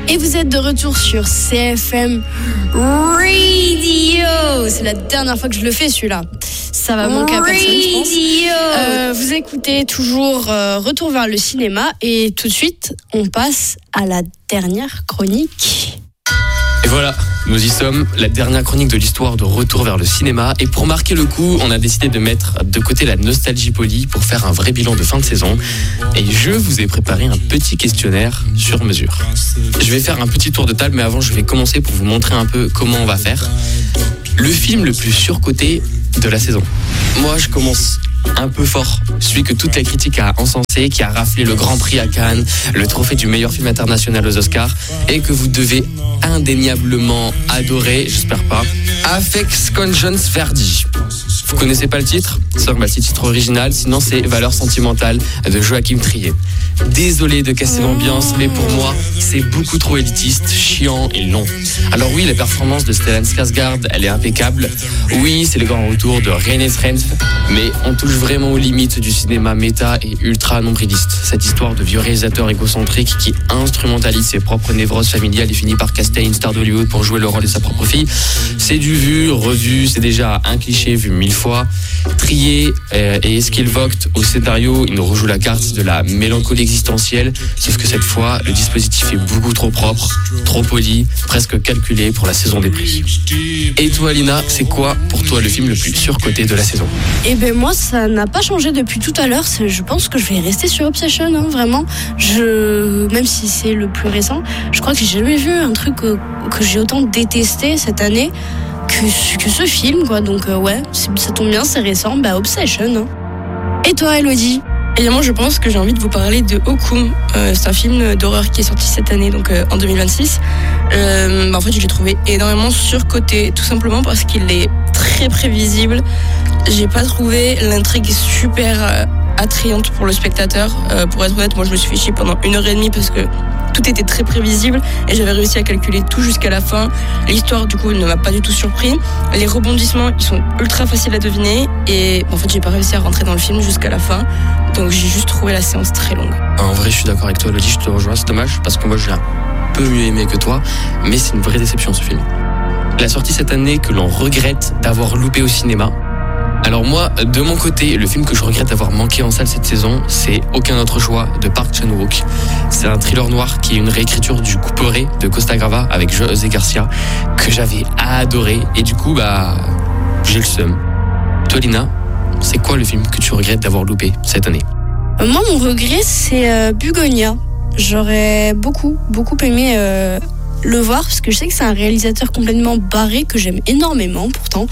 Et vous êtes de retour sur CFM Radio. C'est la dernière fois que je le fais celui-là. Ça va manquer à personne, je pense. Vous écoutez toujours Retour vers le cinéma. Et tout de suite, on passe à la dernière chronique. Et voilà, nous y sommes, la dernière chronique de l'histoire de Retour vers le cinéma. Et pour marquer le coup, on a décidé de mettre de côté la nostalgie polie pour faire un vrai bilan de fin de saison. Et je vous ai préparé un petit questionnaire sur mesure. Je vais faire un petit tour de table, mais avant je vais commencer pour vous montrer un peu comment on va faire. Le film le plus surcoté de la saison. Moi, je commence un peu fort. Celui que toute la critique a encensé, qui a raflé le Grand Prix à Cannes, le trophée du meilleur film international aux Oscars, et que vous devez indéniablement adorer, j'espère pas, Afex Conscience Verdi. Vous connaissez pas le titre ? C'est le titre original, sinon c'est Valeurs sentimentales de Joachim Trier. Désolé de casser l'ambiance, mais pour moi, c'est beaucoup trop élitiste, chiant et long. Alors oui, la performance de Stellan Skarsgård, elle est impeccable. Oui, c'est le grand retour de René Frenz, mais on touche vraiment aux limites du cinéma méta et ultra nombriliste. Cette histoire de vieux réalisateur égocentrique qui instrumentalise ses propres névroses familiales et finit par caster une star d'Hollywood pour jouer le rôle de sa propre fille. C'est du vu, revu, c'est déjà un cliché vu 1000 fois. Trier et Eskil Vogt au scénario, il nous rejoue la carte de la mélancolie existentielle, sauf que cette fois, le dispositif est beaucoup trop propre, trop poli, presque calculé pour la saison des prix. Et toi, Lina, c'est quoi pour toi le film le plus surcoté de la saison ? Eh ben moi, ça n'a pas changé depuis tout à l'heure. Je pense que je vais rester sur Obsession, hein, vraiment. Même si c'est le plus récent, je crois que j'ai jamais vu un truc que j'ai autant détesté cette année que ce film, quoi. Donc ouais, ça tombe bien, c'est récent. Obsession. Hein. Et toi, Elodie ? Et moi, je pense que j'ai envie de vous parler de Hokum. C'est un film d'horreur qui est sorti cette année, donc en 2026. En fait, je l'ai trouvé énormément surcoté, tout simplement parce qu'il est très prévisible. J'ai pas trouvé l'intrigue super attrayante pour le spectateur. Pour être honnête, moi, je me suis fait chier pendant 1h30 parce que tout était très prévisible et j'avais réussi à calculer tout jusqu'à la fin. L'histoire, du coup, ne m'a pas du tout surpris. Les rebondissements, ils sont ultra faciles à deviner et en fait, j'ai pas réussi à rentrer dans le film jusqu'à la fin. Donc, j'ai juste trouvé la séance très longue. En vrai, je suis d'accord avec toi, Elodie, je te rejoins. C'est dommage parce que moi, je l'ai un peu mieux aimé que toi, mais c'est une vraie déception, ce film. La sortie cette année que l'on regrette d'avoir loupé au cinéma. Alors moi, de mon côté, le film que je regrette d'avoir manqué en salle cette saison, c'est Aucun autre choix de Park Chan-wook. C'est un thriller noir qui est une réécriture du Couperet de Costa Grava avec José Garcia que j'avais adoré et du coup, j'ai le seum. Toi, Lina, c'est quoi le film que tu regrettes d'avoir loupé cette année ? Moi, mon regret, c'est Bugonia. J'aurais beaucoup aimé le voir parce que je sais que c'est un réalisateur complètement barré que j'aime énormément pourtant.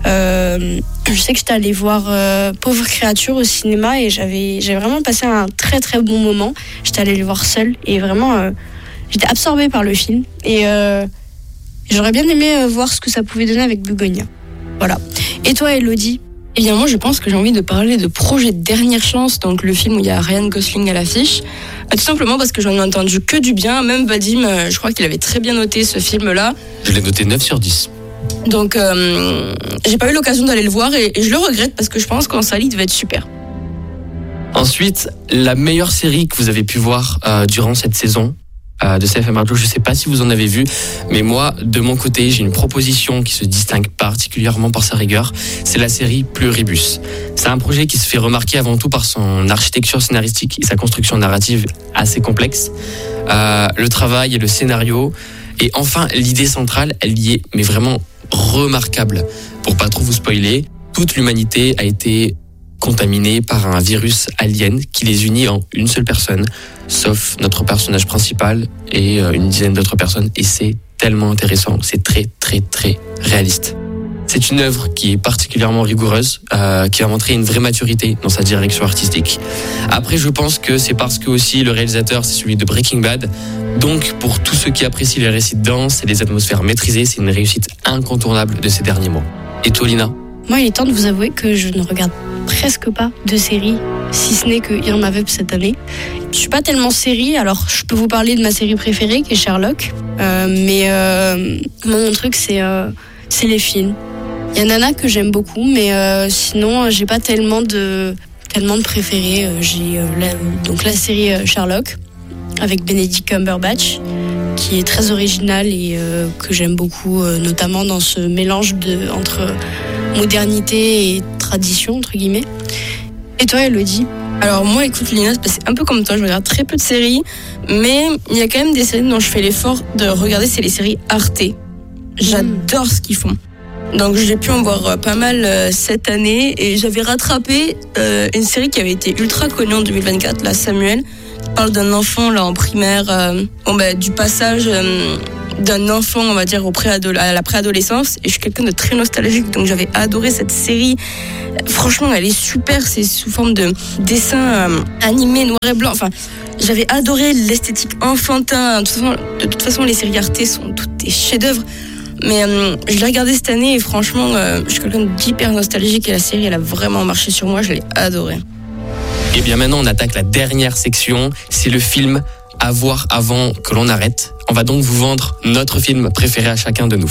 Je sais que j'étais allée voir Pauvre créature au cinéma et j'ai vraiment passé un très très bon moment. J'étais allée le voir seule et vraiment j'étais absorbée par le film et j'aurais bien aimé voir ce que ça pouvait donner avec Bugonia. Voilà. Et toi, Elodie ? Eh bien, moi, je pense que j'ai envie de parler de Projet Dernière Chance, donc le film où il y a Ryan Gosling à l'affiche. Tout simplement parce que j'en ai entendu que du bien. Même Vadim, je crois qu'il avait très bien noté ce film-là. Je l'ai noté 9 sur 10. Donc, j'ai pas eu l'occasion d'aller le voir et je le regrette parce que je pense qu'en salle, il devait être super. Ensuite, la meilleure série que vous avez pu voir durant cette saison de CFM Radio, je sais pas si vous en avez vu, mais moi, de mon côté, j'ai une proposition qui se distingue particulièrement par sa rigueur, c'est la série Pluribus. C'est un projet qui se fait remarquer avant tout par son architecture scénaristique et sa construction narrative assez complexe, le travail et le scénario, et enfin, l'idée centrale, elle y est, mais vraiment remarquable. Pour pas trop vous spoiler, toute l'humanité a été contaminés par un virus alien qui les unit en une seule personne, sauf notre personnage principal et une dizaine d'autres personnes. Et c'est tellement intéressant, c'est très très très réaliste. C'est une œuvre qui est particulièrement rigoureuse, qui a montré une vraie maturité dans sa direction artistique. Après, je pense que c'est parce que aussi le réalisateur, c'est celui de Breaking Bad. Donc, pour tous ceux qui apprécient les récits de danse et les atmosphères maîtrisées, c'est une réussite incontournable de ces derniers mois. Et toi, Lina ? Moi, il est temps de vous avouer que je ne regarde presque pas de séries, si ce n'est que Irma Vep cette année. Je suis pas tellement série, alors je peux vous parler de ma série préférée qui est Sherlock, mais mon truc c'est les films. Il y en a que j'aime beaucoup, mais sinon j'ai pas tellement de préférés. J'ai donc la série Sherlock. avec Benedict Cumberbatch, qui est très original et que j'aime beaucoup, notamment dans ce mélange entre modernité et tradition, entre guillemets. Et toi, Elodie? Alors moi, écoute Lina, c'est un peu comme toi, je regarde très peu de séries, mais il y a quand même des séries dont je fais l'effort de regarder, c'est les séries Arte. J'adore ce qu'ils font. Donc j'ai pu en voir pas mal cette année et j'avais rattrapé une série qui avait été ultra connue en 2024, la Samuel, qui parle d'un enfant là en primaire, du passage d'un enfant, on va dire, à la préadolescence. Et je suis quelqu'un de très nostalgique, donc j'avais adoré cette série. Franchement, elle est super, c'est sous forme de dessin animé noir et blanc. Enfin, j'avais adoré l'esthétique enfantin. De toute façon, les séries Arte sont toutes des chefs-d'œuvre. Mais je l'ai regardée cette année et franchement, je suis quelqu'un d'hyper nostalgique et la série, elle a vraiment marché sur moi, je l'ai adorée. Et bien maintenant, on attaque la dernière section, c'est le film à voir avant que l'on arrête. On va donc vous vendre notre film préféré à chacun de nous.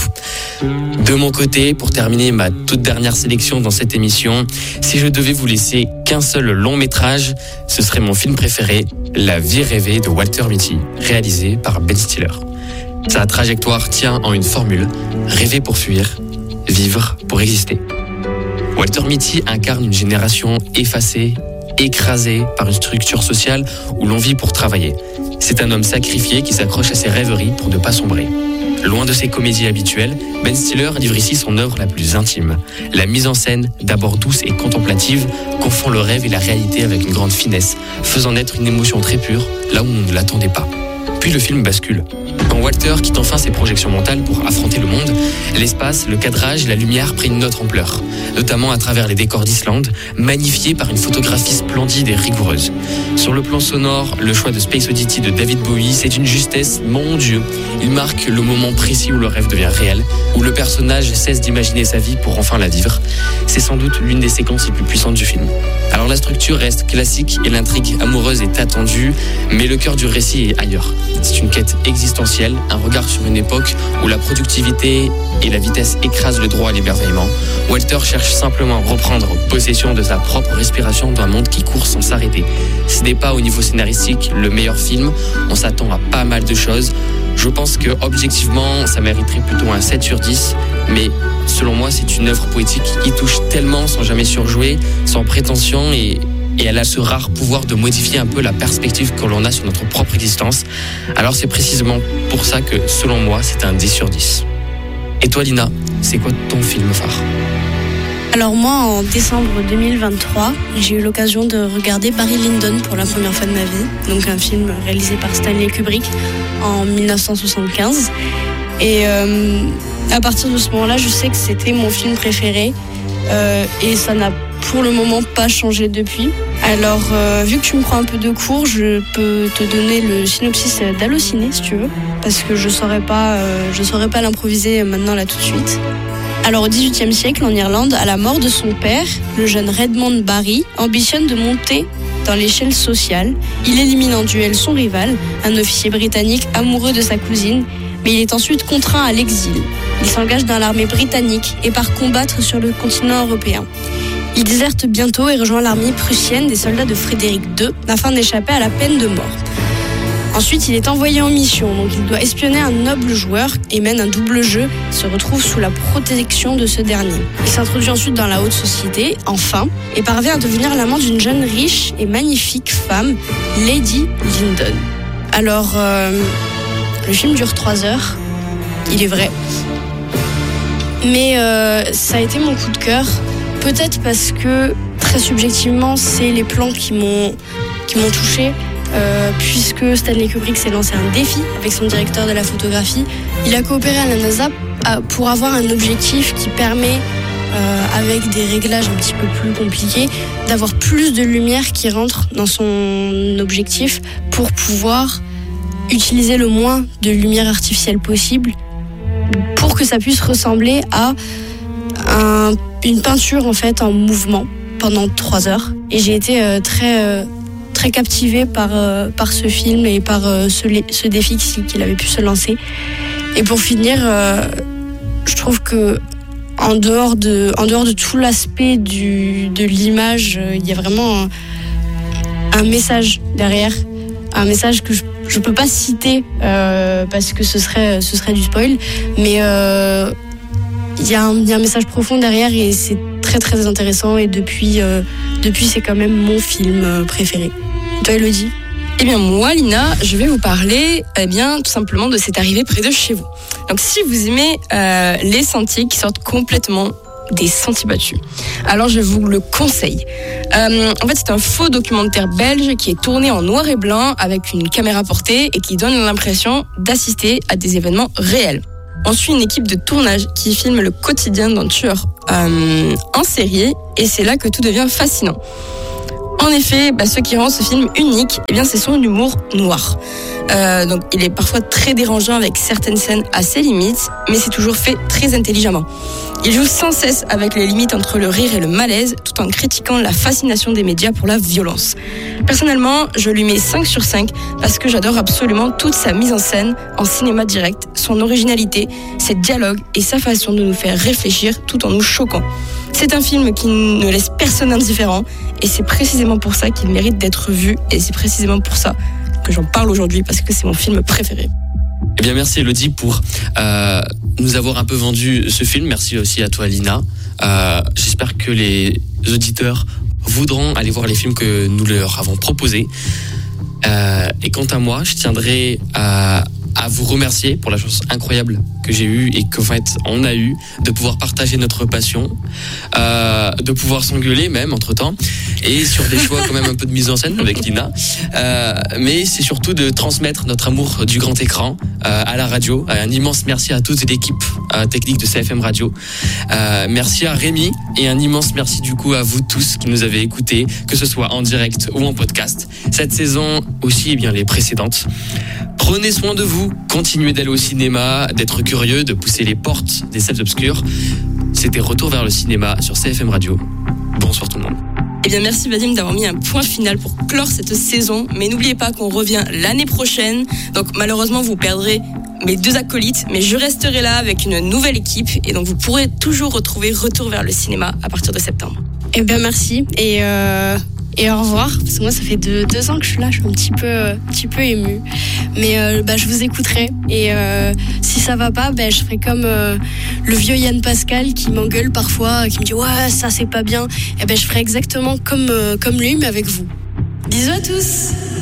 De mon côté, pour terminer ma toute dernière sélection dans cette émission, si je devais vous laisser qu'un seul long métrage, ce serait mon film préféré, La vie rêvée de Walter Mitty, réalisé par Ben Stiller. Sa trajectoire tient en une formule, rêver pour fuir, vivre pour exister. Walter Mitty incarne une génération effacée, écrasée par une structure sociale où l'on vit pour travailler. C'est un homme sacrifié qui s'accroche à ses rêveries pour ne pas sombrer. Loin de ses comédies habituelles, Ben Stiller livre ici son œuvre la plus intime. La mise en scène, d'abord douce et contemplative, confond le rêve et la réalité avec une grande finesse, faisant naître une émotion très pure là où on ne l'attendait pas. Puis le film bascule. Quand Walter quitte enfin ses projections mentales pour affronter le monde, l'espace, le cadrage et la lumière prennent une autre ampleur, notamment à travers les décors d'Islande, magnifiés par une photographie splendide et rigoureuse. Sur le plan sonore, le choix de Space Oddity de David Bowie, c'est une justesse, mon Dieu. Il marque le moment précis où le rêve devient réel, où le personnage cesse d'imaginer sa vie pour enfin la vivre. C'est sans doute l'une des séquences les plus puissantes du film. Alors la structure reste classique et l'intrigue amoureuse est attendue, mais le cœur du récit est ailleurs. C'est une quête existentielle, un regard sur une époque où la productivité et la vitesse écrasent le droit à l'émerveillement. Walter cherche simplement à reprendre possession de sa propre respiration dans un monde qui court sans s'arrêter. Ce n'est pas au niveau scénaristique le meilleur film, on s'attend à pas mal de choses. Je pense que objectivement, ça mériterait plutôt un 7 sur 10, mais selon moi, c'est une œuvre poétique qui touche tellement sans jamais surjouer, sans prétention et elle a ce rare pouvoir de modifier un peu la perspective que l'on a sur notre propre existence. Alors c'est précisément pour ça que, selon moi, c'est un 10 sur 10. Et toi, Lina, c'est quoi ton film phare ? Alors moi, en décembre 2023, j'ai eu l'occasion de regarder Barry Lyndon pour la première fois de ma vie. Donc un film réalisé par Stanley Kubrick en 1975. Et à partir de ce moment-là, je sais que c'était mon film préféré. Et ça n'a pour le moment pas changé depuis. Alors, vu que tu me prends un peu de cours, je peux te donner le synopsis d'Allociné, si tu veux, parce que je saurais pas l'improviser maintenant là tout de suite. Alors, au XVIIIe siècle, en Irlande, à la mort de son père, le jeune Redmond Barry ambitionne de monter dans l'échelle sociale. Il élimine en duel son rival, un officier britannique amoureux de sa cousine, mais il est ensuite contraint à l'exil. Il s'engage dans l'armée britannique et part combattre sur le continent européen. Il déserte bientôt et rejoint l'armée prussienne des soldats de Frédéric II afin d'échapper à la peine de mort. Ensuite, il est envoyé en mission, donc il doit espionner un noble joueur et mène un double jeu, se retrouve sous la protection de ce dernier. Il s'introduit ensuite dans la haute société, enfin, et parvient à devenir l'amant d'une jeune riche et magnifique femme, Lady Lyndon. Alors, le film dure 3 heures, il est vrai. Mais ça a été mon coup de cœur, peut-être parce que, très subjectivement, c'est les plans qui m'ont touchée. Puisque Stanley Kubrick s'est lancé un défi avec son directeur de la photographie. Il a coopéré à la NASA pour avoir un objectif qui permet, avec des réglages un petit peu plus compliqués, d'avoir plus de lumière qui rentre dans son objectif pour pouvoir utiliser le moins de lumière artificielle possible pour que ça puisse ressembler à une peinture en fait en mouvement pendant 3 heures. Et j'ai été très captivée par ce film et par ce défi qu'il avait pu se lancer. Et pour finir, je trouve que en dehors de tout l'aspect de l'image, il y a vraiment un message derrière, un message que je peux pas citer parce que ce serait du spoil, mais il y a un message profond derrière et c'est très très intéressant et depuis c'est quand même mon film préféré. Toi Elodie? Eh bien moi Lina, je vais vous parler tout simplement de cette arrivée près de chez vous. Donc si vous aimez les sentiers qui sortent complètement des sentiers battus, alors je vous le conseille. En fait c'est un faux documentaire belge qui est tourné en noir et blanc avec une caméra portée et qui donne l'impression d'assister à des événements réels. On suit une équipe de tournage qui filme le quotidien d'un tueur en série et c'est là que tout devient fascinant. En effet, ce qui rend ce film unique, c'est son humour noir. Donc il est parfois très dérangeant avec certaines scènes assez limites, mais c'est toujours fait très intelligemment. Il joue sans cesse avec les limites entre le rire et le malaise, tout en critiquant la fascination des médias pour la violence. Personnellement, je lui mets 5 sur 5 parce que j'adore absolument toute sa mise en scène en cinéma direct, son originalité, ses dialogues et sa façon de nous faire réfléchir tout en nous choquant. C'est un film qui ne laisse personne indifférent et c'est précisément pour ça qu'il mérite d'être vu et c'est précisément pour ça que j'en parle aujourd'hui parce que c'est mon film préféré. Eh bien, merci Elodie pour nous avoir un peu vendu ce film. Merci aussi à toi Lina. J'espère que les auditeurs voudront aller voir les films que nous leur avons proposés. Et quant à moi, je tiendrai à vous remercier pour la chance incroyable que j'ai eue et qu'en fait on a eu de pouvoir partager notre passion, de pouvoir s'engueuler même entre temps et sur des choix quand même un peu de mise en scène avec Lina, mais c'est surtout de transmettre notre amour du grand écran à la radio. Un immense merci à toute l'équipe technique de CFM Radio, merci à Rémi et un immense merci du coup à vous tous qui nous avez écoutés, que ce soit en direct ou en podcast cette saison aussi, les précédentes. Prenez soin de vous, continuez d'aller au cinéma, d'être curieux, de pousser les portes des salles obscures. C'était Retour vers le cinéma sur CFM Radio. Bonsoir tout le monde. Eh bien merci Vadim d'avoir mis un point final pour clore cette saison, mais n'oubliez pas qu'on revient l'année prochaine, donc malheureusement vous perdrez mes 2 acolytes, mais je resterai là avec une nouvelle équipe et donc vous pourrez toujours retrouver Retour vers le cinéma à partir de septembre. Eh bien merci et au revoir, parce que moi ça fait 2 ans que je suis là, je suis un petit peu émue, mais je vous écouterai et si ça va pas, je ferai comme le vieux Yann Pascal qui m'engueule parfois, qui me dit ouais ça c'est pas bien, et je ferai exactement comme lui mais avec vous. Bisous à tous.